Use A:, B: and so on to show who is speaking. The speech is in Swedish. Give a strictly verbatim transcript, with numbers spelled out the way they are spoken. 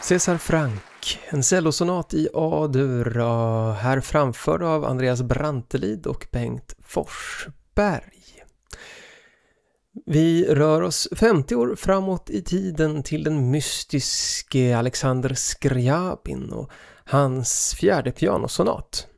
A: César Franck, en cellosonat i A-dur, här framförd av Andreas Brantelid och Bengt Forsberg. Vi rör oss femtio år framåt i tiden till den mystiske Alexander Skrjabin och hans fjärde pianosonat.